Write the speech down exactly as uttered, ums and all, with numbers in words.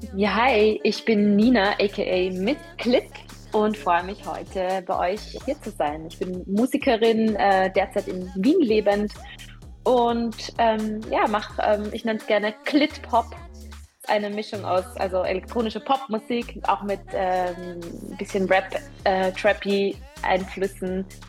Ja, hi, ich bin Nina, aka Miss Klick und freue mich heute bei euch hier zu sein. Ich bin Musikerin, äh, derzeit in Wien lebend und ähm, ja, mache, ähm, ich nenne es gerne Clit-Pop, eine Mischung aus, also elektronische Popmusik, auch mit ähm, ein bisschen Rap, äh, Trappy Einflüssen